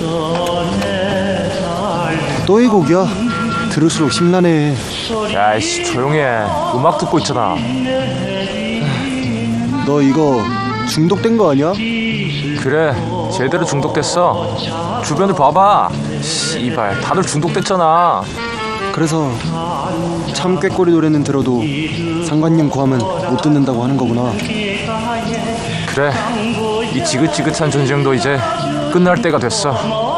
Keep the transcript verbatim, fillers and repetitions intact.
또 이 곡이야? 들을수록 심란해. 야이씨 조용해. 음악 듣고 있잖아. 너 이거 중독된 거 아니야? 그래 제대로 중독됐어. 주변을 봐봐. 씨발 다들 중독됐잖아. 그래서 참 꾀꼬리 노래는 들어도 상관님 고함은 못 듣는다고 하는 거구나. 그래 이 지긋지긋한 전쟁도 이제 끝날 때가 됐어.